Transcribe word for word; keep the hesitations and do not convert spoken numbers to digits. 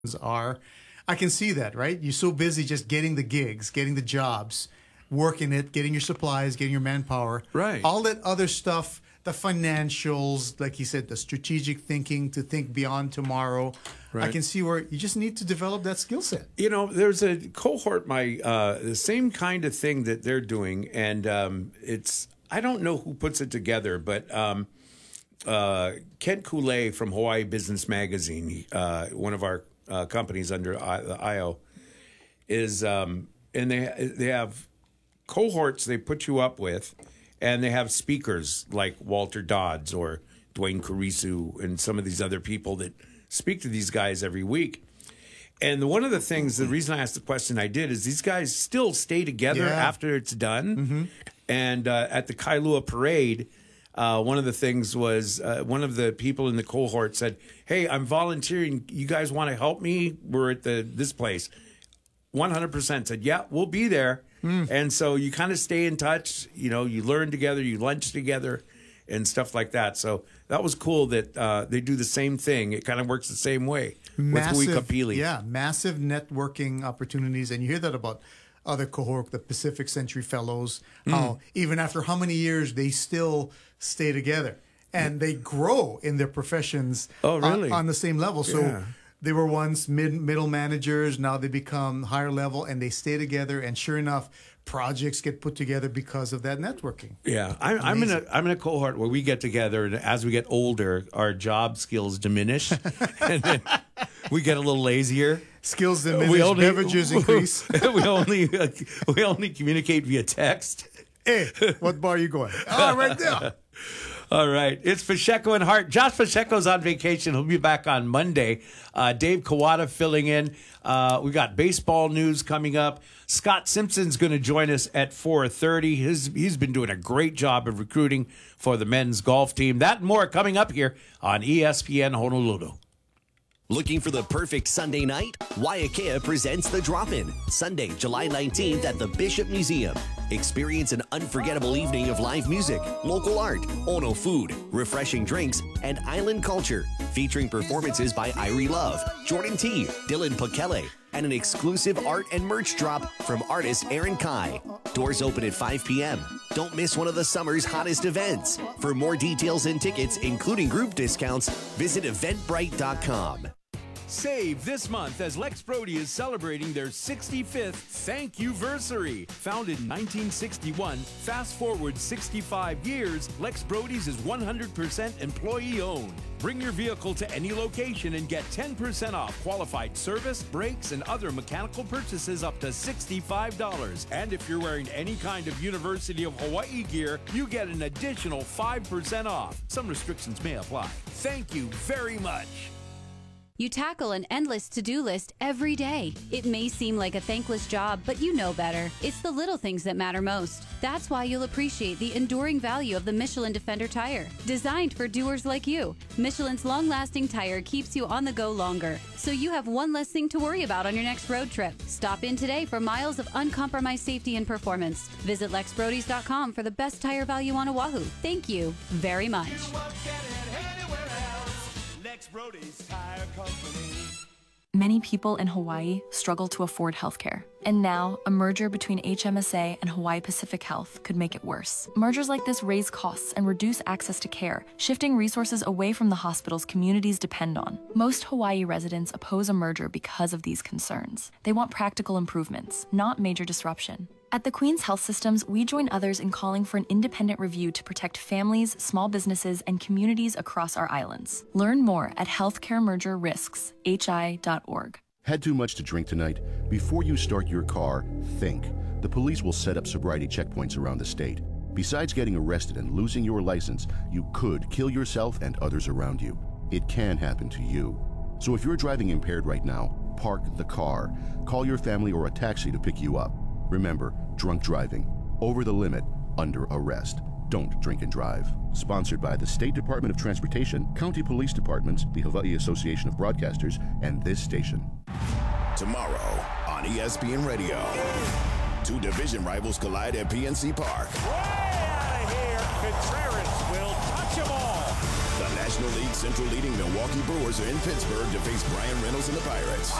are. I can see that, right? You're so busy just getting the gigs, getting the jobs, working it, getting your supplies, getting your manpower. Right. All that other stuff, the financials, like you said, the strategic thinking to think beyond tomorrow. Right. I can see where you just need to develop that skill set. You know, there's a cohort, my uh, the same kind of thing that they're doing, and um, it's I don't know who puts it together, but um, uh, Kent Koulé from Hawaii Business Magazine, uh, one of our uh, companies under I, the I O, is um, and they they have cohorts they put you up with, and they have speakers like Walter Dodds or Dwayne Kurisu and some of these other people that speak to these guys every week. And one of the things, the reason I asked the question I did is these guys still stay together Yeah. after it's done. Mm-hmm. And uh, at the Kailua parade, uh, one of the things was uh, one of the people in the cohort said, "Hey, I'm volunteering. You guys want to help me? We're at the this place." one hundred percent said, "Yeah, we'll be there." Mm. And so you kind of stay in touch. You know, you learn together, you lunch together, and stuff like that. So that was cool that uh, they do the same thing. It kind of works the same way Massive, with Hui Kapili. Yeah, massive networking opportunities. And you hear that about other cohort, the Pacific Century Fellows, Mm. how even after how many years, they still stay together. And they grow in their professions Oh, really? on, on the same level. So Yeah. they were once mid middle managers. Now they become higher level, and they stay together. And sure enough, projects get put together because of that networking. Yeah, I'm, I'm in a I'm in a cohort where we get together, and as we get older, our job skills diminish, and then we get a little lazier. Skills diminish, beverages increase. we only uh, we only communicate via text. Hey, what bar are you going? Oh, right there. All right. It's Pacheco and Hart. Josh Pacheco's on vacation. He'll be back on Monday. Uh, Dave Kawada filling in. Uh, we got baseball news coming up. Scott Simpson's going to join us at four thirty. His, he's been doing a great job of recruiting for the men's golf team. That and more coming up here on E S P N Honolulu. Looking for the perfect Sunday night? Waiakea presents The Drop-In, Sunday, July nineteenth at the Bishop Museum. Experience an unforgettable evening of live music, local art, Ono food, refreshing drinks, and island culture, featuring performances by Irie Love, Jordan T., Dylan Pekele, and an exclusive art and merch drop from artist Aaron Kai. Doors open at five p.m. Don't miss one of the summer's hottest events. For more details and tickets, including group discounts, visit eventbrite dot com. Save this month as Lex Brody is celebrating their sixty-fifth thank you-versary. Founded in nineteen sixty-one, fast forward sixty-five years, Lex Brody's is one hundred percent employee-owned. Bring your vehicle to any location and get ten percent off qualified service, brakes, and other mechanical purchases up to sixty-five dollars. And if you're wearing any kind of University of Hawaii gear, you get an additional five percent off. Some restrictions may apply. Thank you very much. You tackle an endless to-do list every day. It may seem like a thankless job, but you know better. It's the little things that matter most. That's why you'll appreciate the enduring value of the Michelin Defender tire. Designed for doers like you, Michelin's long-lasting tire keeps you on the go longer, so you have one less thing to worry about on your next road trip. Stop in today for miles of uncompromised safety and performance. Visit lex brodies dot com for the best tire value on Oahu. Thank you very much. Brody's Tire Company. Many people in Hawaii struggle to afford healthcare. And now, a merger between H M S A and Hawaii Pacific Health could make it worse. Mergers like this raise costs and reduce access to care, shifting resources away from the hospitals communities depend on. Most Hawaii residents oppose a merger because of these concerns. They want practical improvements, not major disruption. At the Queen's Health Systems, we join others in calling for an independent review to protect families, small businesses, and communities across our islands. Learn more at healthcare merger risks h i dot org. Had too much to drink tonight? Before you start your car, think. The police will set up sobriety checkpoints around the state. Besides getting arrested and losing your license, you could kill yourself and others around you. It can happen to you. So if you're driving impaired right now, park the car. Call your family or a taxi to pick you up. Remember, drunk driving, over the limit, under arrest. Don't drink and drive. Sponsored by the State Department of Transportation, County Police Departments, the Hawaii Association of Broadcasters, and this station. Tomorrow on E S P N Radio, two division rivals collide at P N C Park. Way out of here. Contreras will touch them all. The National League Central leading Milwaukee Brewers are in Pittsburgh to face Brian Reynolds and the Pirates.